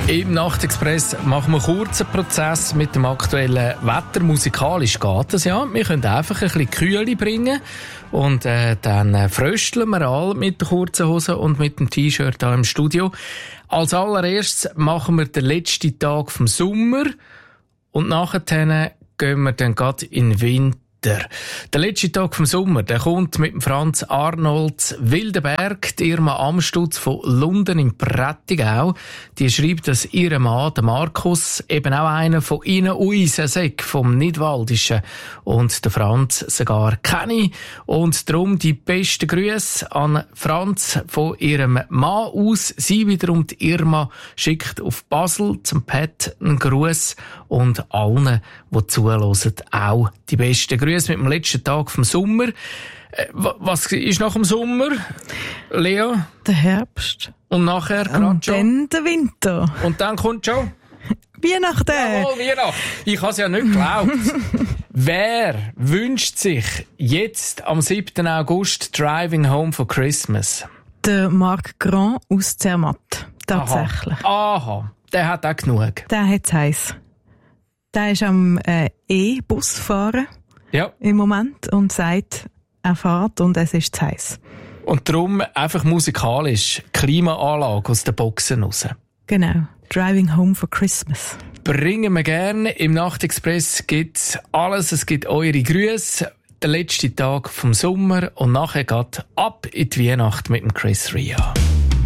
Im Nachtexpress machen wir einen kurzen Prozess mit dem aktuellen Wetter. Musikalisch geht das ja. Wir können einfach ein bisschen Kühle bringen und dann frösteln wir alle mit der kurzen Hose und mit dem T-Shirt hier im Studio. Als allererstes machen wir den letzten Tag vom Sommer und nachher gehen wir dann gerade in den Winter. Der letzte Tag vom Sommer, der kommt mit dem Franz Arnolds Wildenberg, die Irma Amstutz von Lunden im Prättigau. Die schreibt, dass ihr Mann, der Markus, eben auch einer von ihnen sei, vom Nidwaldischen. Und der Franz sogar kenne. Und darum die besten Grüße an Franz von ihrem Mann aus. Sie wiederum, die Irma, schickt auf Basel zum Pat einen Gruß und allen, die zuhören, auch die besten Grüße mit dem letzten Tag vom Sommer. Was ist nach dem Sommer, Lea? Der Herbst. Und nachher und dann der Winter. Und dann kommt schon Weihnachten. Jawohl, Weihnachten. Ich habe es ja nicht geglaubt. Wer wünscht sich jetzt am 7. August Driving Home for Christmas? Der Marc Grand aus Zermatt. Tatsächlich. Aha. Der hat auch genug. Der hat's heiß. Der ist am E-Bus fahren. Ja. Im Moment und sagt, er fährt und es ist zu heiß. Und darum einfach musikalisch Klimaanlage aus den Boxen raus. Genau. Driving Home for Christmas. Bringen wir gerne. Im Nachtexpress gibt's alles. Es gibt eure Grüße. Der letzte Tag vom Sommer und nachher geht ab in die Weihnacht mit dem Chris Ria.